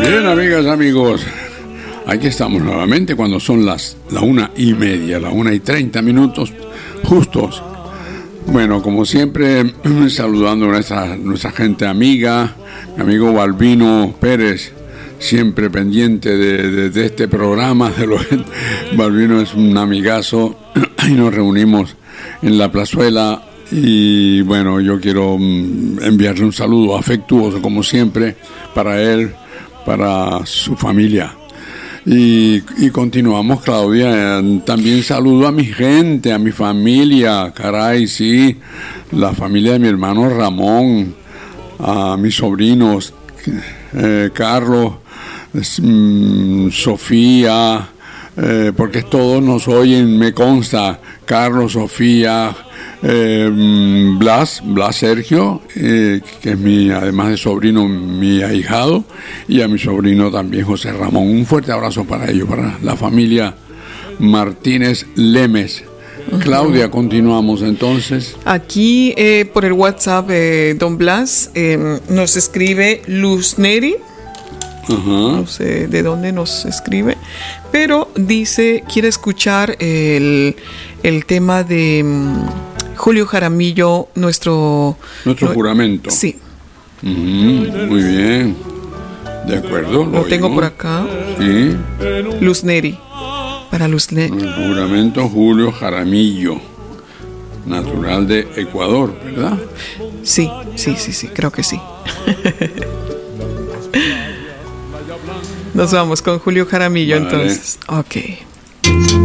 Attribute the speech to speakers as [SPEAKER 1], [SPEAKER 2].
[SPEAKER 1] Bien, amigas, amigos, aquí estamos nuevamente cuando son la 1:30, la 1:30 justos. Bueno, como siempre, saludando a nuestra gente amiga, mi amigo Balbino Pérez, siempre pendiente de este programa. Balbino es un amigazo y nos reunimos en la plazuela. Y bueno, yo quiero enviarle un saludo afectuoso, como siempre, para él, para su familia. Y continuamos, Claudia. También saludo a mi gente, a mi familia, caray, sí, la familia de mi hermano Ramón, a mis sobrinos, Carlos, Sofía, porque todos nos oyen, me consta, Carlos, Sofía, Blas Sergio, que es además de sobrino, mi ahijado, y a mi sobrino también José Ramón. Un fuerte abrazo para ellos, para la familia Martínez Lemes. Claudia, continuamos entonces.
[SPEAKER 2] Aquí por el WhatsApp, don Blas nos escribe Luz Neri. No sé de dónde nos escribe, pero dice, quiere escuchar el tema de Julio Jaramillo, nuestro
[SPEAKER 1] juramento.
[SPEAKER 2] Sí.
[SPEAKER 1] Muy bien. De acuerdo.
[SPEAKER 2] Lo tengo por acá.
[SPEAKER 1] Sí.
[SPEAKER 2] Luz Neri. Para Luz Neri.
[SPEAKER 1] El juramento Julio Jaramillo, natural de Ecuador, ¿verdad?
[SPEAKER 2] Sí, creo que sí. Nos vamos con Julio Jaramillo, vale. Entonces. Ok.